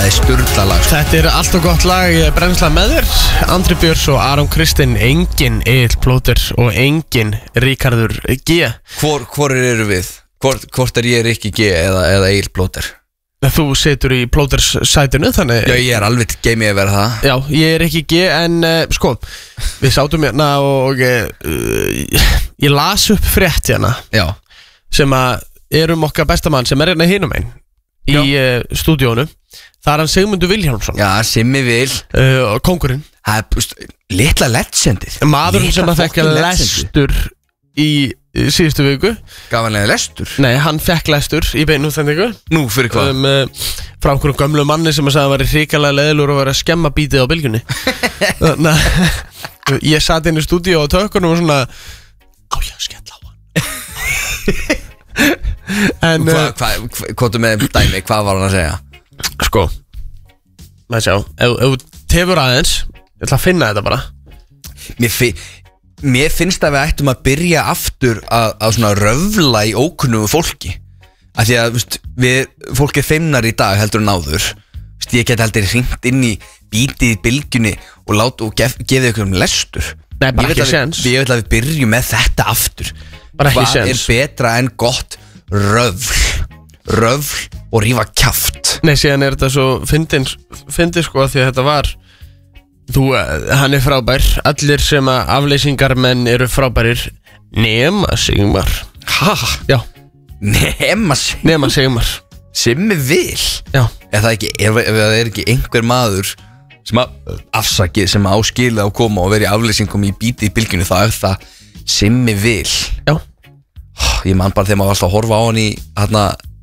Það sturla lag. Þetta allt og gott lag, brennsla með þér. Andri Björns og Aron Kristinn. Engin Egill Plóter og engin Ríkharður G. Hvor eru við? Hvort ég Rikki G eða Egill Plóter? Þú situr í Plóters sætinu, þannig... Já, ég alveg geimið að vera það. Já, ég ekki G, en sko, við sátum hérna og ég las upp frétt hérna. Já. Sem að okkar bestamann sem hérna hinum einn í stúdíónu. Það hann Sigmundur Vilhjálmsson. Já, Simmi Vil. Kóngurinn. Það litla legendið. Maðurinn sem að fekk lestur í síðustu viku. Gaf hann lestur? Nei, hann fekk lestur í beinu útsendingu. Nú, fyrir hvað? Frá einhverjum gömlu manni sem að sagði að hann væri hrikalega leiðilegur og væri að skemma bítið á bylgjunni. Þannig að ég satt inn í stúdíu á tökunum og svona á ég að skella á hann. Hvað með dæmi, hvað var hann að segja? Sko, maður sjá, ef þú tefur aðeins, ég ætla að finna þetta bara. Mér finnst að við ættum að byrja aftur að svona röfla í ókunnugu fólki. Af því að fólk feimnar í dag heldur en áður. Ég get heldur hringt inn í bítið í bylgjunni og gefið ykkur lestur. Nei, bara ekki séns. Ég vil að við byrjum með þetta aftur. Bara ekki séns. Hvað betra en gott röfl og rífa kjaft? Nei, síðan þetta svo fyndin sko, því að þetta var hann frábær. Allir sem að afleysingarmenn eru frábærir nema Sigmar. Ha? Já. Nema Sigmar. Simmi Vil? Já. Ef það ekki einhver maður sem að afsakið, sem áskilið að koma og vera í afleysingum í bítið í bylgjunni, þá það Simmi Vil. Já. Ég man bara þegar maður var alltaf að horfa á hann í